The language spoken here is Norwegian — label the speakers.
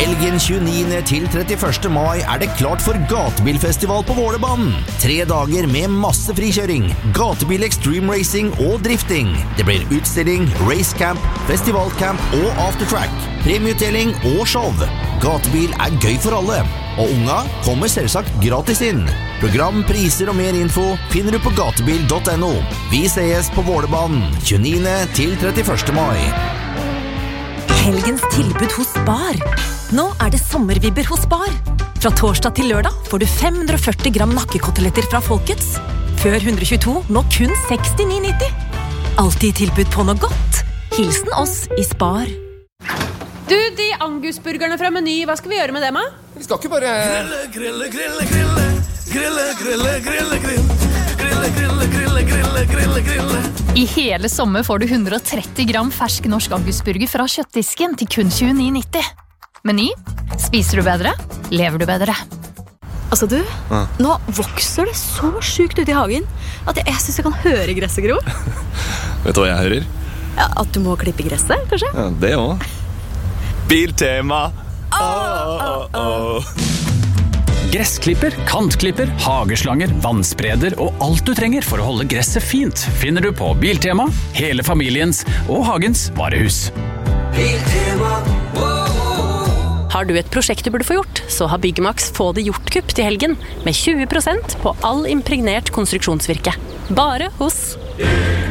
Speaker 1: Helgen 29. til 31. mai det klart for gatebilfestival på Vålerbanen. 3 dager med masse frikjøring, gatebil extreme racing og drifting. Det blir utstilling, racecamp, festivalcamp og aftertrack, premieutdeling og show. Gatebil gøy for alle, og unga kommer selvsagt gratis inn. Program, priser og mer info finner du på gatebil.no. Vi ses på Vålerbanen 29. til 31. mai.
Speaker 2: Helgens tilbud hos Spar. Nå det sommervibber hos Spar. Fra torsdag til lørdag får du 540 gram nakkekoteletter fra Folkets. Før 122, nå kun 69,90. Alltid tilbud på noe godt. Hilsen oss i Spar.
Speaker 3: Du, de Angus-burgerne fra Meny, hva skal vi gjøre med dem, da?
Speaker 4: Vi skal ikke bare...
Speaker 5: I hele sommer får du 130 gram fersk norsk Angus-burger fra kjøttdisken til kun 29,90. Meny, spiser du bedre, lever du bedre.
Speaker 6: Altså du, nå vokser det så sjukt ut i hagen at jeg synes jeg kan høre gresset gro.
Speaker 7: Vet du hva jeg hører?
Speaker 6: Ja, at du må klippe gresset, kanskje?
Speaker 7: Ja, det også. Biltema.
Speaker 8: Gressklipper, kantklipper, hageslanger, vannspreder og alt du trenger for å holde gresset fint finner du på Biltema, hele familiens og hagens varehus.
Speaker 9: Biltema.
Speaker 10: Har du et prosjekt du burde få gjort, så har Byggmax Få det gjort-kupp til helgen med 20% på all impregnert konstruksjonsvirke. Bare hos